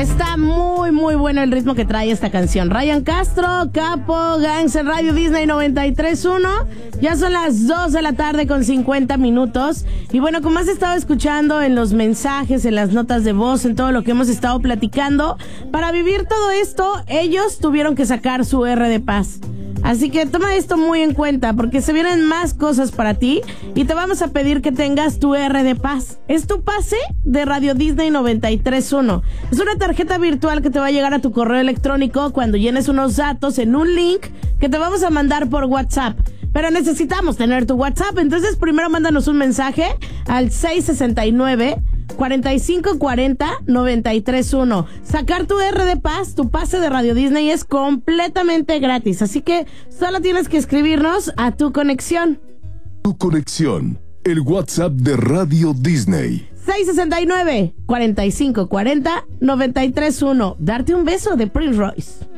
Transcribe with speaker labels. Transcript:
Speaker 1: Está muy, muy bueno el ritmo que trae esta canción. Ryan Castro, Capo, Gangs en Radio Disney 93.1. Ya son las 2 de la tarde con 50 minutos. Y bueno, como has estado escuchando en los mensajes, en las notas de voz, en todo lo que hemos estado platicando, para vivir todo esto, ellos tuvieron que sacar su R de paz. Así que toma esto muy en cuenta porque se vienen más cosas para ti y te vamos a pedir que tengas tu R de paz. Es tu pase de Radio Disney 93.1. Es una tarjeta virtual que te va a llegar a tu correo electrónico cuando llenes unos datos en un link que te vamos a mandar por WhatsApp. Pero necesitamos tener tu WhatsApp, entonces primero mándanos un mensaje al 669-4540-931. Sacar tu R de paz, tu pase de Radio Disney es completamente gratis, así que solo tienes que escribirnos a Tu Conexión.
Speaker 2: Tu Conexión, el WhatsApp de Radio Disney.
Speaker 1: 669-4540-931. Darte un beso de Prince Royce.